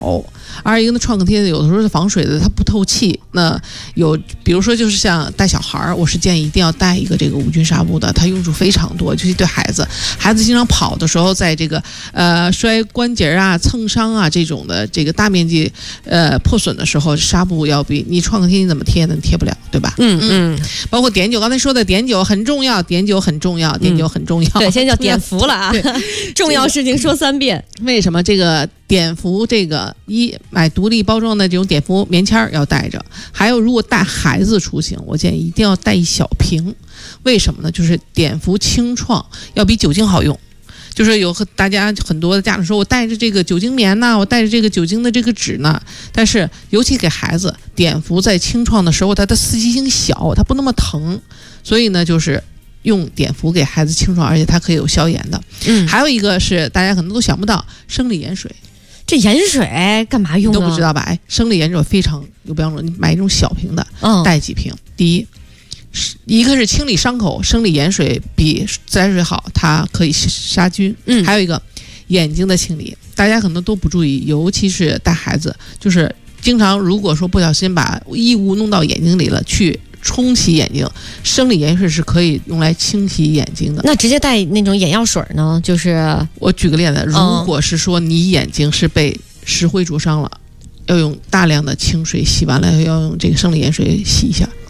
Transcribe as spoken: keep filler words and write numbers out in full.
二一个呢，创可贴有的时候是防水的，它不透气。那有比如说就是像带小孩儿，我是建议一定要带一个这个无菌纱布的，它用处非常多，尤其对孩子，孩子经常跑的时候，在这个呃摔关节啊、蹭伤啊这种的这个大面积呃破损的时候，纱布要比你创可贴你怎么贴呢？贴不了，对吧？ 嗯嗯， 包括碘酒，刚才说的碘酒很重要，碘酒很重要，碘酒很重要。 嗯、对，现在叫碘伏了啊，重要事情说三遍。 为什么这个碘伏这个一买独立包装的这种碘伏棉签要带着？还有，如果带孩子出行，我建议一定要带一小瓶。为什么呢？就是碘伏清创要比酒精好用。就是有和大家很多的家长说，我带着这个酒精棉呐，我带着这个酒精的这个纸呢，但是尤其给孩子，碘伏在清创的时候，它的刺激性小，它不那么疼，所以呢，就是用碘伏给孩子清创，而且它可以有消炎的。 嗯， 还有一个是大家可能都想不到，生理盐水。 这盐水干嘛用啊？ 你都不知道吧？哎，生理盐水非常有标准，你买一种小瓶的， 嗯， 带几瓶。第一，一个是清理伤口，生理盐水比自来水好，它可以杀菌。 嗯， 还有一个眼睛的清理，大家可能都不注意，尤其是带孩子，就是经常如果说不小心把异物弄到眼睛里了，去冲洗眼睛，生理盐水是可以用来清洗眼睛的。 那直接带那种眼药水呢？就是我举个例子，如果是说你眼睛是被石灰灼伤了，要用大量的清水洗完了，要用这个生理盐水洗一下。